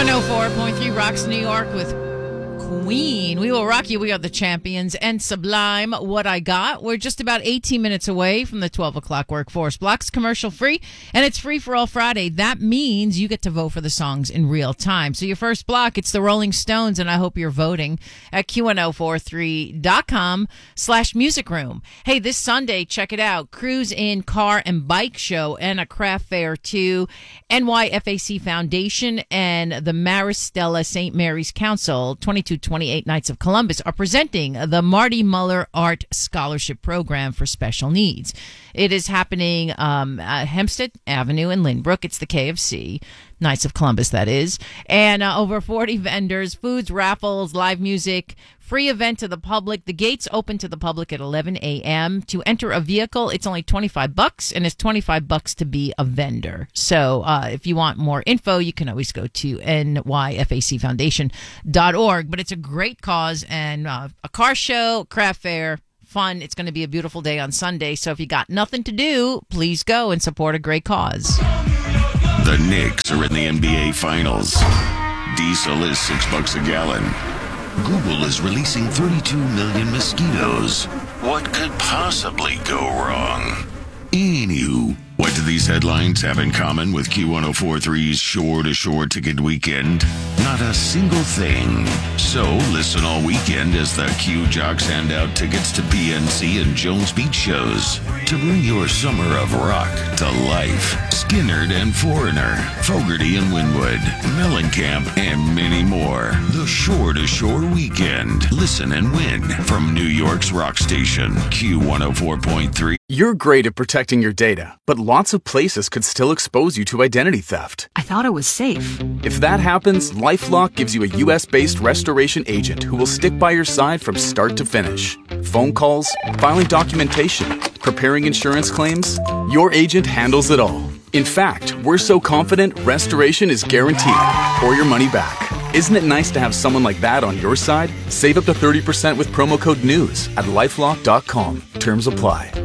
Q104.3 rocks New York with Queen. We will rock you. We are the champions. And Sublime, What I Got. We're just about 18 minutes away from the 12 o'clock workforce blocks, commercial free, and it's free for all Friday. That means you get to vote for the songs in real time. So your first block, it's the Rolling Stones, and I hope you're voting at Q1043.com/music room. Hey, this Sunday, check it out. Cruise in Car and Bike Show and a craft fair too. NYFAC Foundation and the Maristella St. Mary's Council 2228 Knights of Columbus are presenting the Marty Muller Art Scholarship Program for Special Needs. It is happening at Hempstead Avenue in Lynbrook. It's the KFC, Knights of Columbus, that is. And over 40 vendors, foods, raffles, live music, free event to the public. The gates open to the public at 11 a.m. To enter a vehicle, it's only $25, and it's $25 to be a vendor. So if you want more info, you can always go to nyfacfoundation.org. But it's a great cause, and a car show, craft fair, fun. It's going to be a beautiful day on Sunday. So if you got nothing to do, please go and support a great cause. The Knicks are in the NBA Finals. Diesel is $6 a gallon. Google is releasing 32 million mosquitoes. What could possibly go wrong? Anywho, what do these headlines have in common with Q1043's shore-to-shore ticket weekend? Not a single thing. So listen all weekend as the Q Jocks hand out tickets to PNC and Jones Beach shows to bring your summer of rock to life. Skinnerd and Foreigner, Fogarty and Winwood, Mellencamp, and many more. The shore-to-shore weekend. Listen and win from New York's rock station, Q104.3. You're great at protecting your data, but lots of places could still expose you to identity theft. I thought it was safe. If that happens, LifeLock gives you a U.S.-based restoration agent who will stick by your side from start to finish. Phone calls, filing documentation, preparing insurance claims, your agent handles it all. In fact, we're so confident restoration is guaranteed or your money back. Isn't it nice to have someone like that on your side? Save up to 30% with promo code NEWS at LifeLock.com. Terms apply.